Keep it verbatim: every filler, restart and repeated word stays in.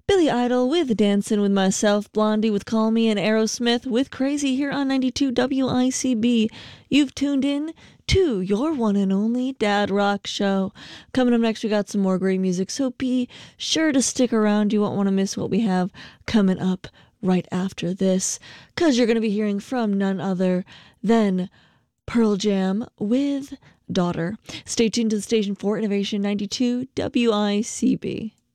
Billy Idol with Dancing with Myself, Blondie with Call Me, and Aerosmith with Crazy here on ninety-two W I C B. You've tuned in to your one and only Dad Rock Show. Coming up next, we got some more great music, so be sure to stick around. You won't want to miss what we have coming up right after this, because you're going to be hearing from none other than Pearl Jam with Daughter. Stay tuned to the station for Innovation ninety-two W I C B.